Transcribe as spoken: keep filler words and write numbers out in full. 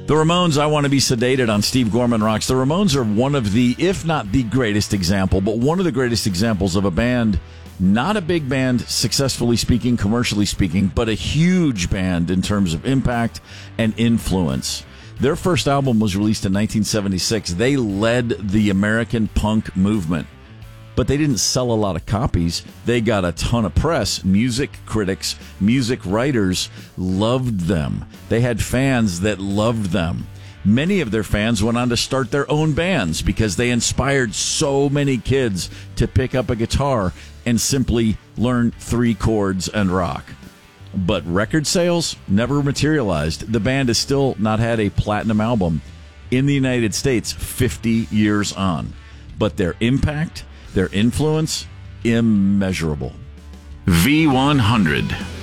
The Ramones, I Want to Be Sedated on Steve Gorman Rocks. The Ramones are one of the, if not the greatest example, but one of the greatest examples of a band, not a big band, successfully speaking, commercially speaking, but a huge band in terms of impact and influence. Their first album was released in nineteen seventy-six. They led the American punk movement, but they didn't sell a lot of copies. They got a ton of press. Music critics, music writers loved them. They had fans that loved them. Many of their fans went on to start their own bands because they inspired so many kids to pick up a guitar and simply learn three chords and rock. But record sales never materialized. The band has still not had a platinum album in the United States fifty years on. But their impact, their influence, immeasurable. V one hundred.